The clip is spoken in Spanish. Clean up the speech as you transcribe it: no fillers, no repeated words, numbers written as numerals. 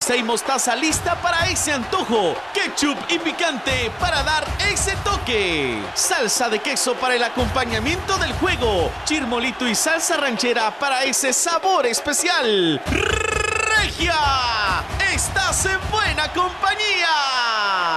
mayonesa y mostaza lista para ese antojo. Ketchup y picante para dar ese toque. Salsa de queso para el acompañamiento del juego. Chirmolito y salsa ranchera para ese sabor especial. ¡Regia! ¡Estás en buena compañía!